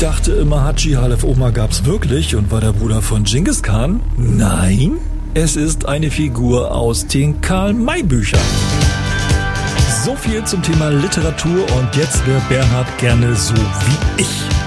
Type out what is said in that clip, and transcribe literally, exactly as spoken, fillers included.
dachte immer, Hadschi Halef Omar gab's wirklich und war der Bruder von Genghis Khan. Nein, es ist eine Figur aus den Karl-May-Büchern. So viel zum Thema Literatur und jetzt wäre Bernhard gerne so wie ich.